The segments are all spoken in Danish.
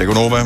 er Gonova.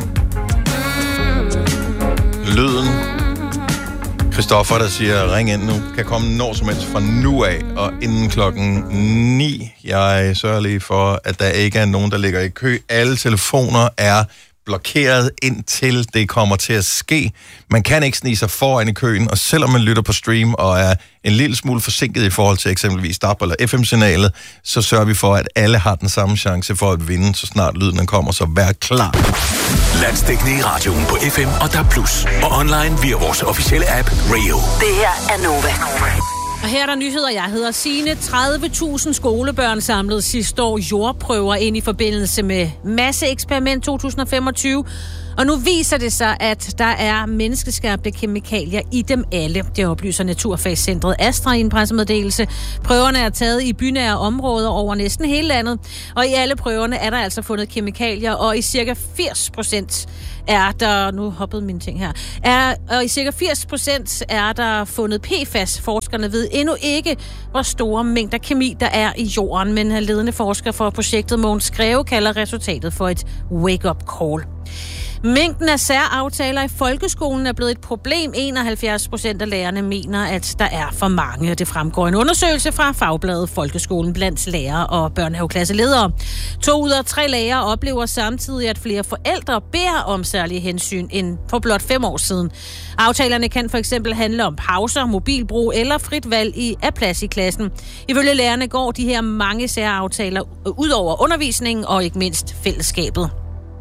Lyden. Christoffer, der siger, ring ind nu. Kan komme når som helst fra nu af, og inden klokken 9. Jeg sørger lige for, at der ikke er nogen, der ligger i kø. Alle telefoner er blokeret, indtil det kommer til at ske. Man kan ikke snige sig foran i køen, og selvom man lytter på stream og er en lille smule forsinket i forhold til eksempelvis DAB eller FM-signalet, så sørger vi for, at alle har den samme chance for at vinde, så snart lyden kommer, så vær klar. Landsdækkende i radioen på FM og DAB+, og online via vores officielle app Radio. Det her er Nova. Og her er der nyheder. Jeg hedder Signe. 30.000 skolebørn samlede sidste år jordprøver ind i forbindelse med Masseeksperiment 2025. Og nu viser det sig, at der er menneskeskabte kemikalier i dem alle. Det oplyser Naturfagscentret Astra i en pressemeddelelse. Prøverne er taget i bynære områder over næsten hele landet. Og i alle prøverne er der altså fundet kemikalier, og i cirka 80% er der... Nu hoppede mine ting her. Og i cirka 80% er der fundet PFAS. Forskerne ved endnu ikke, hvor store mængder kemi der er i jorden, men ledende forsker for projektet Mogens Greve kalder resultatet for et wake-up call. Mængden af særaftaler i folkeskolen er blevet et problem. 71% af lærerne mener, at der er for mange. Det fremgår en undersøgelse fra fagbladet Folkeskolen blandt lærere og børnehaveklasseledere. 2 ud af 3 lærere oplever samtidig, at flere forældre beder om særlige hensyn end for blot 5 år siden. Aftalerne kan for eksempel handle om pauser, mobilbrug eller frit valg af plads i klassen. Ifølge lærerne går de her mange særaftaler ud over undervisningen og ikke mindst fællesskabet.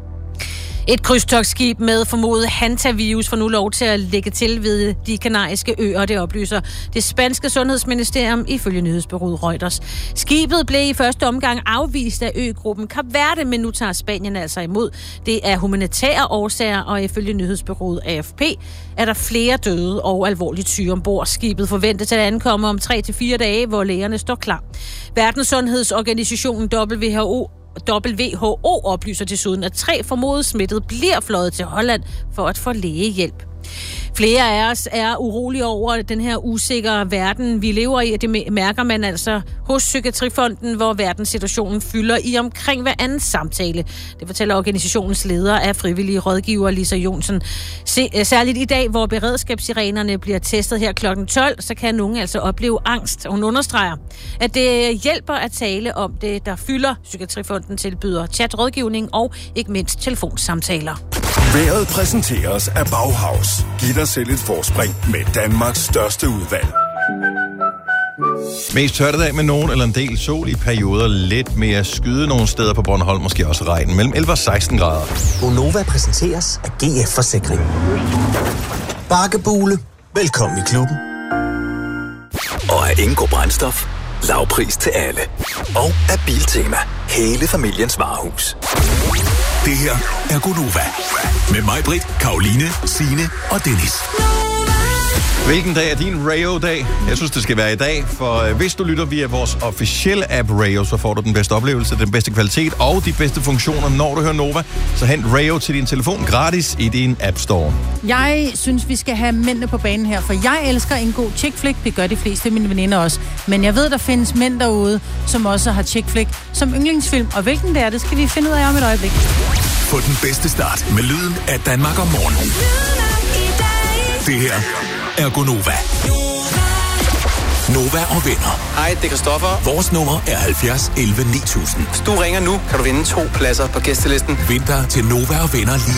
Et krydstogtskib med formodet hantavirus får nu lov til at lægge til ved de kanariske øer, det oplyser det spanske sundhedsministerium ifølge nyhedsbureauet Reuters. Skibet blev i første omgang afvist af øgruppen Kap Verde, men nu tager Spanien altså imod. Det er humanitære årsager, og ifølge nyhedsbureauet AFP er der flere døde og alvorligt syge ombord. Skibet forventes at ankomme om 3-4 dage, hvor lægerne står klar. Verdenssundhedsorganisationen WHO oplyser desuden, at 3 formodede smittede bliver fløjet til Holland for at få lægehjælp. Flere af os er urolige over den her usikre verden, vi lever i, og det mærker man altså hos Psykiatrifonden, hvor verdenssituationen fylder i omkring hver anden samtale. Det fortæller organisationens leder af frivillige rådgiver Lisa Jonsen. Særligt i dag, hvor beredskabssirenerne bliver testet her kl. 12, så kan nogen altså opleve angst. Hun understreger, at det hjælper at tale om det, der fylder. Psykiatrifonden tilbyder chatrådgivning og ikke mindst telefonsamtaler. Vejret præsenteres af Bauhaus. Giv dig selv et forspring med Danmarks største udvalg. Mest tørt dag med nogen eller en del sol i perioder. Lidt mere skyde nogle steder på Bornholm, måske også regn. Mellem 11 og 16 grader. Gonova præsenteres af GF Forsikring. Bakkebule. Velkommen i klubben. Og af Ingo Brændstof. Lav pris til alle. Og af Biltema. Hele familiens varehus. Det her er Gonova. Med mig, Britt, Karoline, Signe og Dennis. Hvilken dag er din Rayo-dag? Jeg synes, det skal være i dag, for hvis du lytter via vores officielle app Rayo, så får du den bedste oplevelse, den bedste kvalitet og de bedste funktioner, når du hører Nova. Så hent Rayo til din telefon gratis i din App Store. Jeg synes, vi skal have mændene på banen her, for jeg elsker en god chick flick. Det gør de fleste af mine veninder også. Men jeg ved, der findes mænd derude, som også har chick flick som yndlingsfilm. Og hvilken det er, det skal vi finde ud af om et øjeblik. Få den bedste start med lyden af Danmark om morgenen. Det her er Gonova. Nova og venner. Hej, det er Christoffer. Vores nummer er 70 11 9000. Hvis du ringer nu, kan du vinde 2 pladser på gæstelisten. Vind dig til Nova og venner lige